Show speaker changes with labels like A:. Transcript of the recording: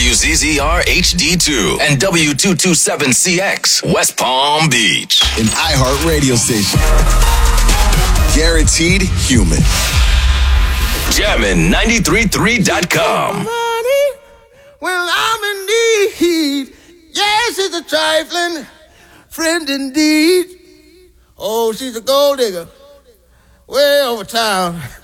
A: WZZR HD2 and W227CX, West Palm Beach.
B: An iHeart radio station. Guaranteed human.
A: Jammin'93.3.com.
C: Well, I'm in need. Yes, it's a trifling friend indeed. Oh, she's a gold digger way over town.